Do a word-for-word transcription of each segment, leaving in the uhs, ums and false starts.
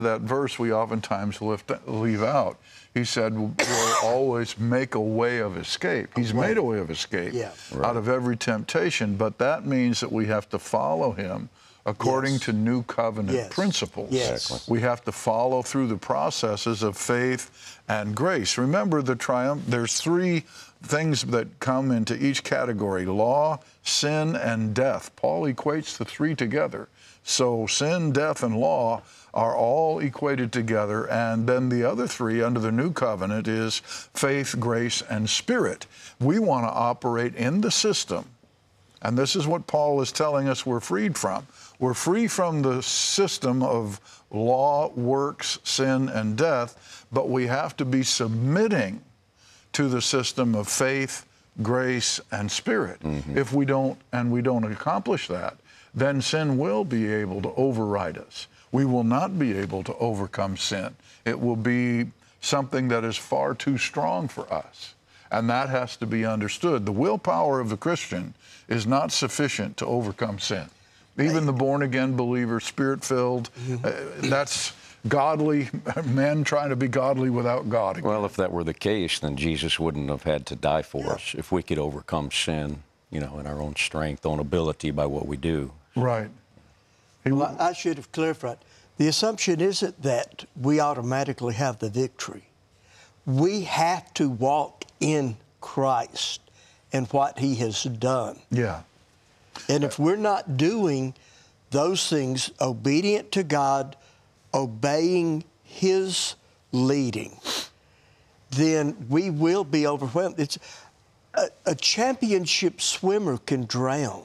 That verse we oftentimes lift, leave out. He said, we'll always make a way of escape. He's made a way of escape Yeah. Right. out of every temptation, but that means that we have to follow him according Yes. to new covenant Yes. principles. Yes. Exactly. We have to follow through the processes of faith and grace. Remember the triumph, there's three things that come into each category: law, sin, and death. Paul equates the three together. So sin, death, and law are all equated together, and then the other three under the new covenant is faith, grace, and spirit. We want to operate in the system, and this is what Paul is telling us we're freed from. We're free from the system of law, works, sin, and death, but we have to be submitting to the system of faith, grace, and spirit. Mm-hmm. If we don't, and we don't accomplish that, then sin will be able to override us. We will not be able to overcome sin. It will be something that is far too strong for us. And that has to be understood. The willpower of the Christian is not sufficient to overcome sin. Even the born-again believer, spirit-filled, mm-hmm. uh, that's godly, men trying to be godly without God again. Well, if that were the case, then Jesus wouldn't have had to die for Yeah. us if we could overcome sin, you know, in our own strength, own ability by what we do. Right. He, Well, I should have clarified. The assumption isn't that we automatically have the victory. We have to walk in Christ and what he has done. yeah. And if we're not doing those things, obedient to God, obeying his leading, then we will be overwhelmed. It's a, a championship swimmer can drown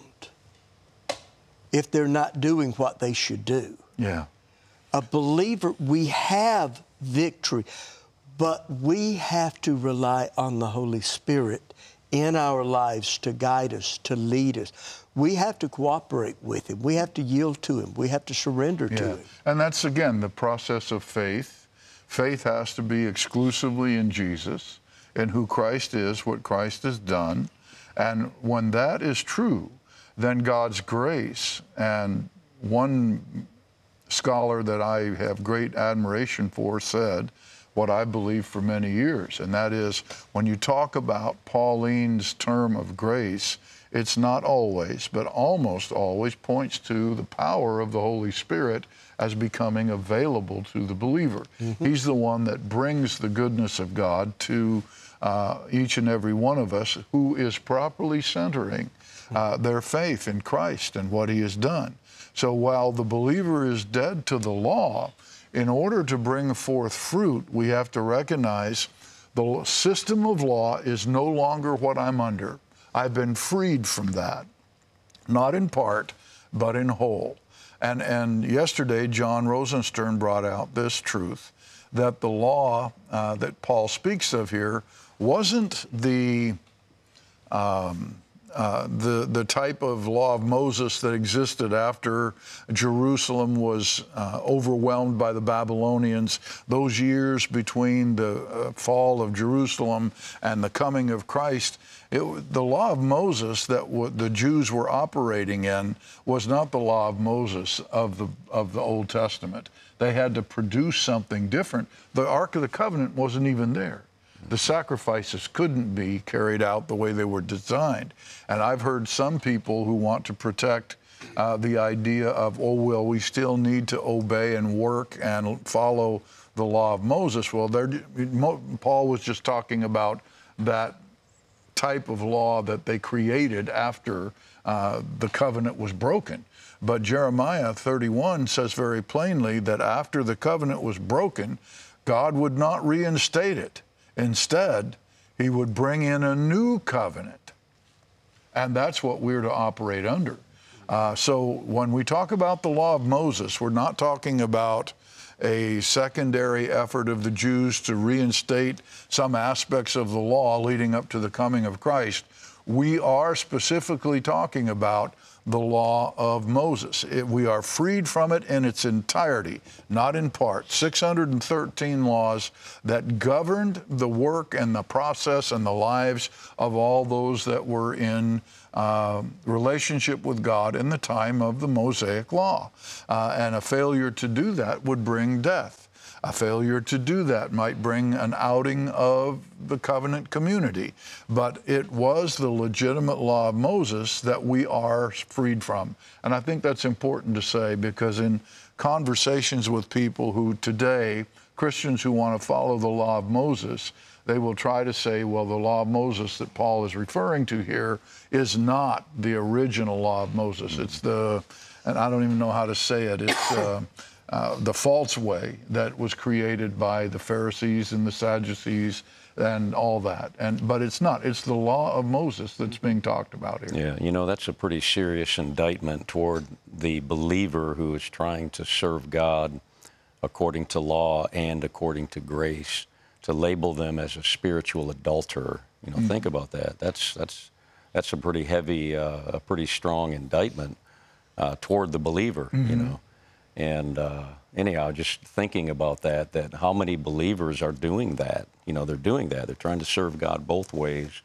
if they're not doing what they should do. Yeah. A believer, we have victory, but we have to rely on the Holy Spirit in our lives to guide us, to lead us. We have to cooperate with him. We have to yield to him. We have to surrender Yeah. to him. And that's, again, the process of faith. Faith has to be exclusively in Jesus, in who Christ is, what Christ has done. And when that is true, then God's grace, and one scholar that I have great admiration for said what I believe for many years, and that is, when you talk about Pauline's term of grace, it's not always, but almost always points to the power of the Holy Spirit as becoming available to the believer. Mm-hmm. He's the one that brings the goodness of God to uh, each and every one of us who is properly centering uh, their faith in Christ and what he has done. So while the believer is dead to the law, in order to bring forth fruit, we have to recognize the system of law is no longer what I'm under. I've been freed from that, not in part, but in whole. And, and yesterday, John Rosenstern brought out this truth, that the law uh, that Paul speaks of here wasn't the um, Uh, the, the type of law of Moses that existed after Jerusalem was uh, overwhelmed by the Babylonians. Those years between the uh, fall of Jerusalem and the coming of Christ, it, the law of Moses that w- the Jews were operating in was not the law of Moses of the, of the Old Testament. They had to produce something different. The Ark of the Covenant wasn't even there. The sacrifices couldn't be carried out the way they were designed. And I've heard some people who want to protect uh, the idea of, oh, well, we still need to obey and work and follow the law of Moses. Well, Paul was just talking about that type of law that they created after uh, the covenant was broken. But Jeremiah thirty-one says very plainly that after the covenant was broken, God would not reinstate it. Instead, he would bring in a new covenant. And that's what we're to operate under. Uh, so when we talk about the law of Moses, we're not talking about a secondary effort of the Jews to reinstate some aspects of the law leading up to the coming of Christ. We are specifically talking about the law of Moses. It, we are freed from it in its entirety, not in part. six hundred thirteen laws that governed the work and the process and the lives of all those that were in uh, relationship with God in the time of the Mosaic law. Uh, and a failure to do that would bring death. A failure to do that might bring an outing of the covenant community. But it was the legitimate law of Moses that we are freed from. And I think that's important to say, because in conversations with people who today, Christians who want to follow the law of Moses, they will try to say, well, the law of Moses that Paul is referring to here is not the original law of Moses. It's the, and I don't even know how to say it, it's uh, Uh, the false way that was created by the Pharisees and the Sadducees and all that. And but it's not. It's the law of Moses that's being talked about here. Yeah, you know, that's a pretty serious indictment toward the believer who is trying to serve God according to law and according to grace, to label them as a spiritual adulterer. You know, mm-hmm. think about that. That's that's that's a pretty heavy, uh, a pretty strong indictment uh, toward the believer. Mm-hmm. You know. And uh, anyhow, just thinking about that, that how many believers are doing that? You know, they're doing that. They're trying to serve God both ways,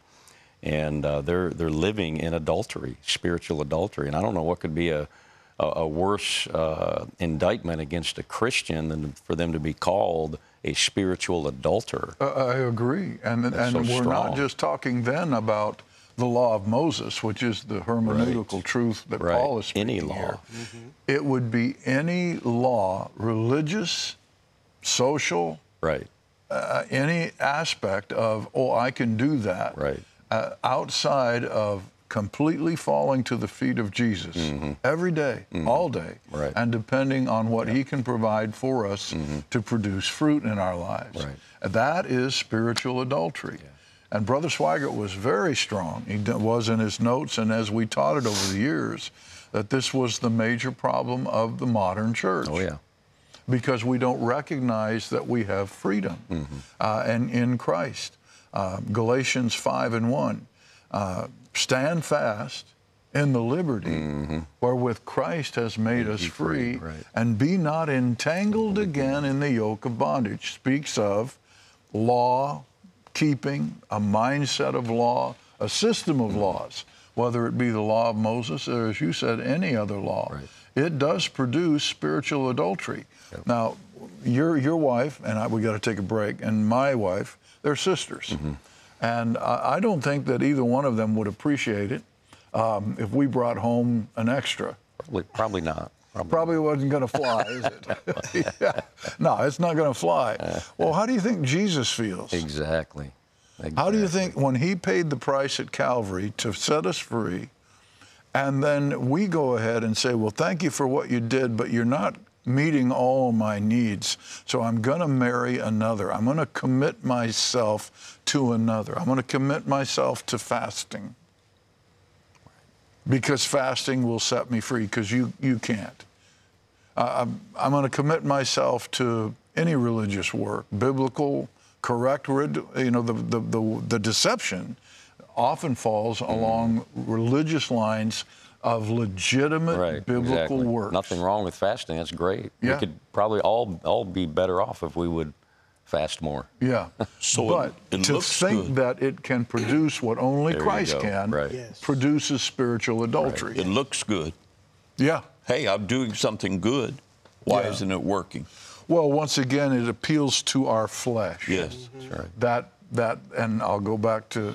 and uh, they're they're living in adultery, spiritual adultery. And I don't know what could be a a, a worse uh, indictment against a Christian than for them to be called a spiritual adulterer. Uh, I agree, and That's and so we're strong. not just talking then about the law of Moses, which is the hermeneutical right. truth that right. Paul is speaking Any law. here. Mm-hmm. It would be any law, religious, social, right, uh, any aspect of, oh, I can do that, right, uh, outside of completely falling to the feet of Jesus mm-hmm. every day, mm-hmm. all day, right. and depending on what yeah. he can provide for us mm-hmm. to produce fruit in our lives. Right. That is spiritual adultery. Yeah. And Brother Swigert was very strong. He was in his notes, and as we taught it over the years, that this was the major problem of the modern church. Oh, yeah. Because we don't recognize that we have freedom mm-hmm. uh, and in Christ. Uh, Galatians five and one, uh, stand fast in the liberty mm-hmm. wherewith Christ has made us free, free right. and be not entangled again in the yoke of bondage. Speaks of law, keeping, a mindset of law, a system of laws, whether it be the law of Moses or, as you said, any other law. Right. It does produce spiritual adultery. Yep. Now, your your wife, and I, we got to take a break, and my wife, they're sisters. Mm-hmm. And I, I don't think that either one of them would appreciate it um, if we brought home an extra. Probably, probably not. Probably, Probably wasn't going to fly, is it? yeah. No, it's not going to fly. Well, how do you think Jesus feels? Exactly. exactly. How do you think when he paid the price at Calvary to set us free, and then we go ahead and say, well, thank you for what you did, but you're not meeting all my needs, so I'm going to marry another. I'm going to commit myself to another. I'm going to commit myself to fasting. Because fasting will set me free, because you, you can't. Uh, I'm, I'm going to commit myself to any religious work, biblical, correct, you know, the, the, the, the deception often falls mm. along religious lines of legitimate right, biblical exactly. works. Nothing wrong with fasting. That's great. Yeah. We could probably all all be better off if we would fast more. Yeah. So but it, it to looks think good. that it can produce what only There Christ you go. can Right. Yes. produces spiritual adultery. It looks good. Yeah. Hey, I'm doing something good. Why Yeah. isn't it working? Well, once again, it appeals to our flesh. Yes. Mm-hmm. That's right. That that, and I'll go back to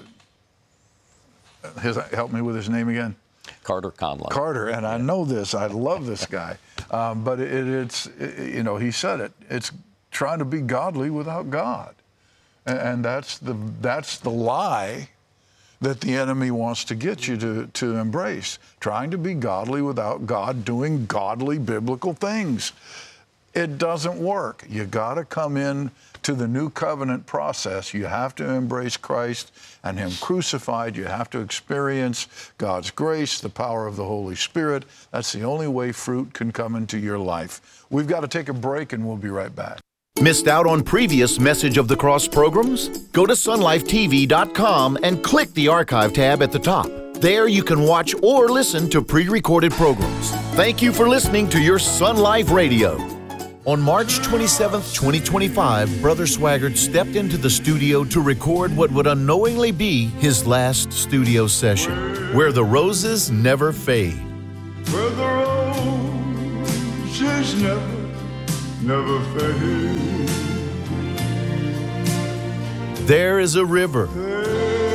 his. Help me with his name again. Carter Conlon. Carter, and I know this. I love this guy, um, but it, it's it, you know he said it. It's trying to be godly without God, and, and that's the that's the lie that the enemy wants to get you to to embrace. Trying to be godly without God, doing godly biblical things. It doesn't work. You got to come in to the new covenant process. You have to embrace Christ and Him crucified. You have to experience God's grace, the power of the Holy Spirit. That's the only way fruit can come into your life. We've got to take a break, and we'll be right back. Missed out on previous Message of the Cross programs? Go to sun life t v dot com and click the archive tab at the top. There you can watch or listen to pre-recorded programs. Thank you for listening to your Sun Life Radio. On March twenty-seventh, twenty twenty-five, Brother Swaggart stepped into the studio to record what would unknowingly be his last studio session, Where the Roses Never Fade. Where the roses never, never fade. There is a river